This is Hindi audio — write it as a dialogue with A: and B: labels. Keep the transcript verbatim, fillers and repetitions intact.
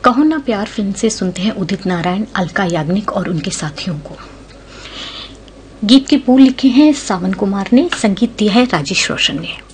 A: कहो ना प्यार फिल्म से सुनते हैं उदित नारायण, अलका याग्निक और उनके साथियों को। गीत के बोल लिखे हैं सावन कुमार ने, संगीत दिया है राजेश रोशन ने।